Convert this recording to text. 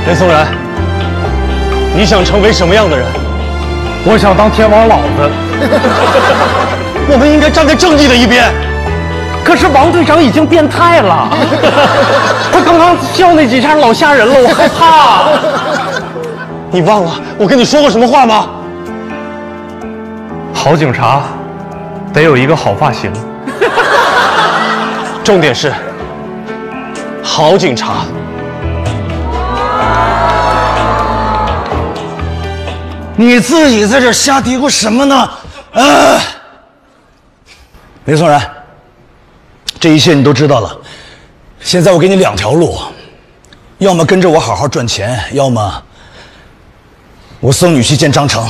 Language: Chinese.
雷松然，你想成为什么样的人？ 我想当天王老子。 我们应该站在正义的一边。 可是王队长已经变态了，他刚刚笑那几下老吓人了，我害怕。 你忘了我跟你说过什么话吗？ 好警察得有一个好发型。 重点是，好警察。 你自己在这瞎嘀咕什么呢？雷松然，这一切你都知道了。现在我给你两条路，要么跟着我好好赚钱，要么我送你去见张成。